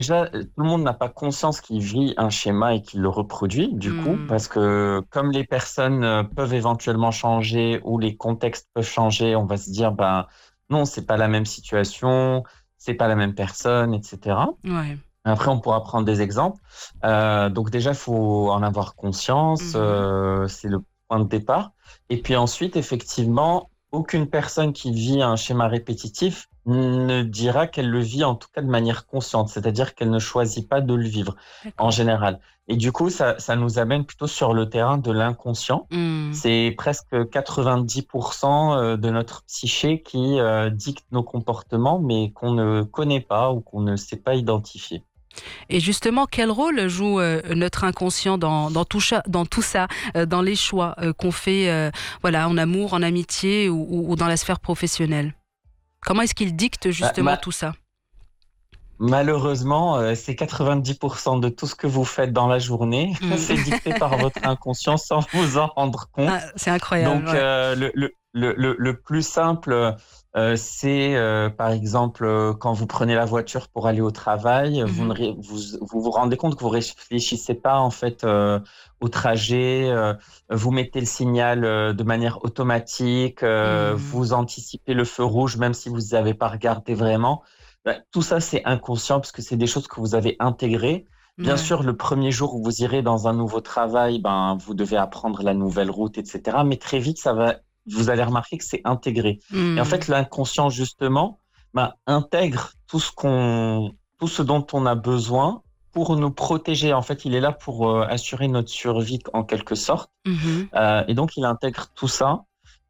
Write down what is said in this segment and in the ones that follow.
déjà, tout le monde n'a pas conscience qu'il vit un schéma et qu'il le reproduit, du coup, Mmh. parce que comme les personnes peuvent éventuellement changer ou les contextes peuvent changer, on va se dire, ben non, c'est pas la même situation, c'est pas la même personne, etc. Ouais. Après, on pourra prendre des exemples. Donc déjà, il faut en avoir conscience, Mmh. c'est le point de départ. Et puis ensuite, effectivement, aucune personne qui vit un schéma répétitif ne dira qu'elle le vit en tout cas de manière consciente, c'est-à-dire qu'elle ne choisit pas de le vivre en D'accord. général. Et du coup, ça nous amène plutôt sur le terrain de l'inconscient. Mmh. C'est presque 90% de notre psyché qui dicte nos comportements, mais qu'on ne connaît pas ou qu'on ne sait pas identifier. Et justement, quel rôle joue, notre inconscient dans tout ça, dans les choix, qu'on fait, voilà, en amour, en amitié ou dans la sphère professionnelle? Comment est-ce qu'il dicte Bah, justement tout ça? malheureusement, c'est 90% de tout ce que vous faites dans la journée, c'est Mmh. dicté par votre inconscient sans vous en rendre compte. Ah, c'est incroyable, Donc, ouais. le plus simple, c'est par exemple quand vous prenez la voiture pour aller au travail, Mmh mh. vous rendez compte que vous réfléchissez pas en fait au trajet, vous mettez le signal de manière automatique, Mmh. vous anticipez le feu rouge même si vous n'avez pas regardé vraiment. Ben, tout ça c'est inconscient parce que c'est des choses que vous avez intégrées. Bien Ouais. sûr, le premier jour où vous irez dans un nouveau travail, ben, vous devez apprendre la nouvelle route, etc. Mais très vite, vous allez remarquer que c'est intégré. Et en Mmh. fait, l'inconscient, justement, ben, intègre tout ce dont on a besoin pour nous protéger. En fait, il est là pour assurer notre survie en quelque sorte. Mmh mh. Et donc, il intègre tout ça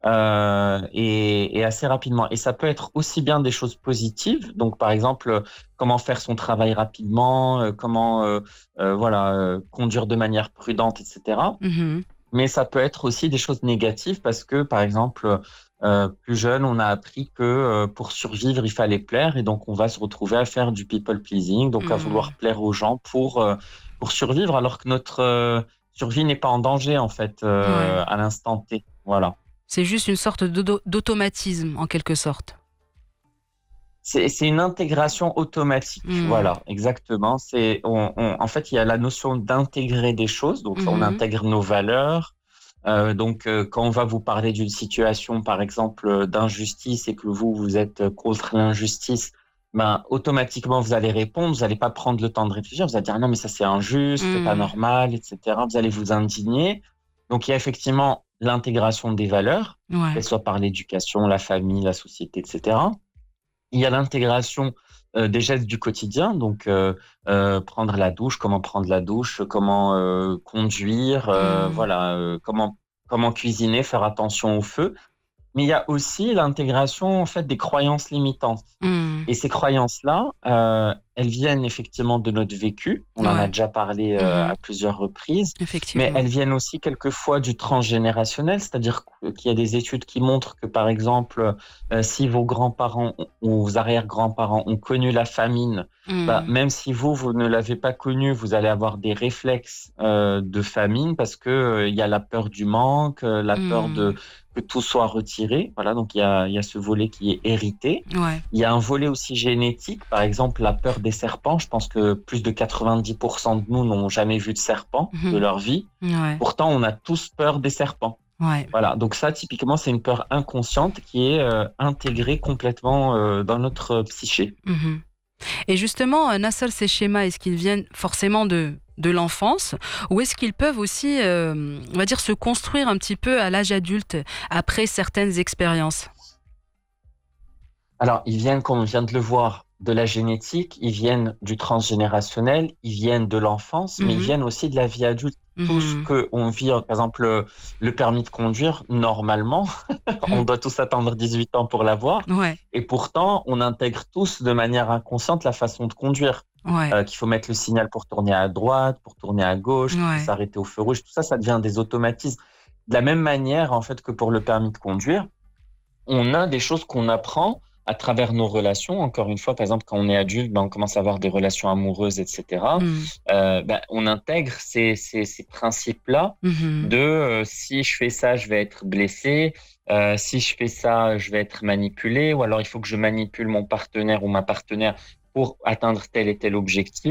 et assez rapidement. Et ça peut être aussi bien des choses positives, donc par exemple, comment faire son travail rapidement, comment voilà, conduire de manière prudente, etc. Mmh. Mais ça peut être aussi des choses négatives parce que, par exemple, plus jeune, on a appris que pour survivre, il fallait plaire et donc on va se retrouver à faire du people pleasing, donc à Mmh. vouloir plaire aux gens pour survivre, alors que notre survie n'est pas en danger en fait Ouais. à l'instant T. Voilà. C'est juste une sorte d'automatisme en quelque sorte. C'est une intégration automatique, Mmh. voilà, exactement. En fait, il y a la notion d'intégrer des choses, donc on Mmh. intègre nos valeurs. Donc, quand on va vous parler d'une situation, par exemple, d'injustice et que vous êtes contre l'injustice, ben, automatiquement, vous allez répondre, vous n'allez pas prendre le temps de réfléchir, vous allez dire non, mais ça c'est injuste, c'est pas Mmh. normal, etc. Vous allez vous indigner. Donc, il y a effectivement l'intégration des valeurs, Ouais. qu'elles soient par l'éducation, la famille, la société, etc. Il y a l'intégration des gestes du quotidien, donc prendre la douche, comment prendre la douche, comment conduire, Mmh. voilà, comment cuisiner, faire attention au feu. Mais il y a aussi l'intégration en fait des croyances limitantes. Mmh. Et ces croyances-là, elles viennent effectivement de notre vécu. On en a Ouais. déjà parlé Mmh. à plusieurs reprises, mais Effectivement. elles viennent aussi quelquefois du transgénérationnel, c'est-à-dire qu'il y a des études qui montrent que, par exemple, si vos grands-parents ou vos arrière-grands-parents ont connu la famine, bah, Mmh. même si vous ne l'avez pas connue, vous allez avoir des réflexes de famine parce que il y a la peur du manque, la peur Mmh. de que tout soit retiré. Voilà, donc il y a ce volet qui est hérité. Ouais. Il y a un volet aussi génétique, par exemple la peur des serpents. Je pense que plus de 90% de nous n'ont jamais vu de serpent de Mmh. leur vie. Ouais. Pourtant, on a tous peur des serpents. Ouais. Voilà, donc ça, typiquement, c'est une peur inconsciente qui est intégrée complètement dans notre psyché. Mmh. Et justement, Nassal, ces schémas, est-ce qu'ils viennent forcément de l'enfance ou est-ce qu'ils peuvent aussi, on va dire, se construire un petit peu à l'âge adulte, après certaines expériences? Alors, ils viennent, comme on vient de le voir, de la génétique, ils viennent du transgénérationnel, ils viennent de l'enfance, mais ils Mmh. viennent aussi de la vie adulte. Tout ce Mmh. qu'on vit, par exemple, le permis de conduire, normalement, on Mmh. doit tous attendre 18 ans pour l'avoir. Ouais, Et pourtant, on intègre tous de manière inconsciente la façon de conduire. ouais, Qu'il faut mettre le signal pour tourner à droite, pour tourner à gauche, qu'il faut ouais. s'arrêter au feu rouge. Tout ça, ça devient des automatismes. De la même manière, en fait, que pour le permis de conduire, on a des choses qu'on apprend à travers nos relations. Encore une fois, par exemple, quand on est adulte, ben, on commence à avoir des relations amoureuses, etc. Mmh. Ben, on intègre ces principes-là Mmh. de si je fais ça, je vais être blessé. Si je fais ça, je vais être manipulé. Ou alors, il faut que je manipule mon partenaire ou ma partenaire pour atteindre tel et tel objectif.